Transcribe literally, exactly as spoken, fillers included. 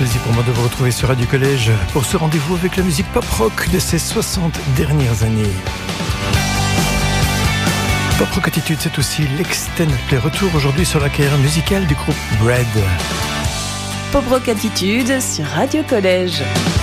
plaisir pour moi de vous retrouver sur Radio Collège pour ce rendez-vous avec la musique pop-rock de ces soixante dernières années. Pop-rock Attitude, c'est aussi l'Extended Play. Retour aujourd'hui sur la carrière musicale du groupe Bread. Pop-rock Attitude sur Radio Collège.